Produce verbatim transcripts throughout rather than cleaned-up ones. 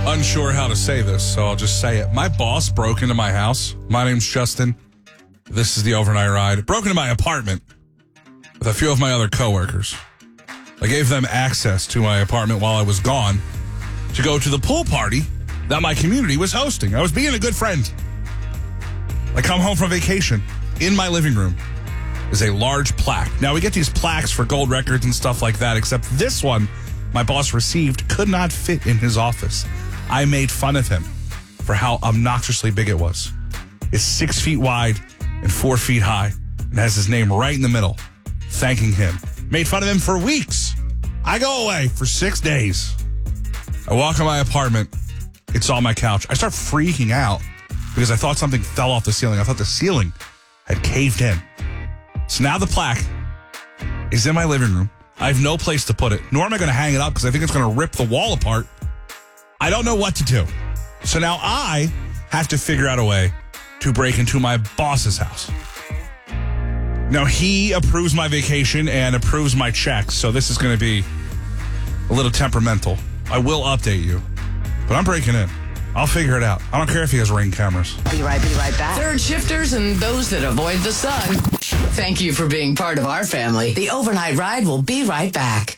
unsure how to say this, so I'll just say it. My boss broke into my house. My name's Justin. This is the overnight ride. Broke into my apartment with a few of my other coworkers. I gave them access to my apartment while I was gone to go to the pool party that my community was hosting. I was being a good friend. I come home from vacation. In my living room is a large plaque. Now, we get these plaques for gold records and stuff like that, except this one my boss received could not fit in his office. I made fun of him for how obnoxiously big it was. It's six feet wide and four feet high and has his name right in the middle, thanking him. Made fun of him for weeks. I go away for six days. I walk in my apartment. It's on my couch. I start freaking out because I thought something fell off the ceiling. I thought the ceiling had caved in. So now the plaque is in my living room. I have no place to put it, nor am I going to hang it up because I think it's going to rip the wall apart. I don't know what to do. So now I have to figure out a way to break into my boss's house. Now, he approves my vacation and approves my checks, so this is going to be a little temperamental. I will update you, but I'm breaking in. I'll figure it out. I don't care if he has Ring cameras. Be right, be right back. Third shifters and those that avoid the sun. Thank you for being part of our family. The overnight ride will be right back.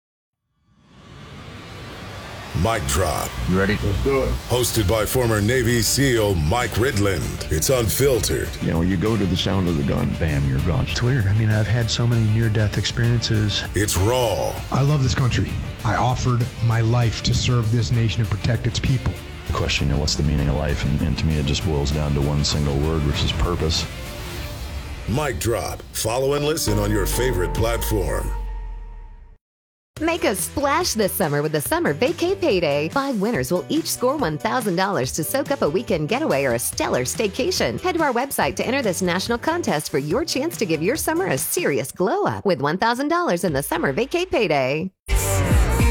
Mic Drop. You ready? Let's do it. Hosted by former Navy SEAL Mike Ridland. It's unfiltered. You know, you go to the sound of the gun, bam, you're gone. It's weird. I mean, I've had so many near-death experiences. It's raw. I love this country. I offered my life to serve this nation and protect its people. The question, you know, what's the meaning of life? And, and to me, it just boils down to one single word, which is purpose. Mic Drop. Follow and listen on your favorite platform. Make a splash this summer with the Summer Vacay Payday. Five winners will each score one thousand dollars to soak up a weekend getaway or a stellar staycation. Head to our website to enter this national contest for your chance to give your summer a serious glow up with one thousand dollars in the Summer Vacay Payday.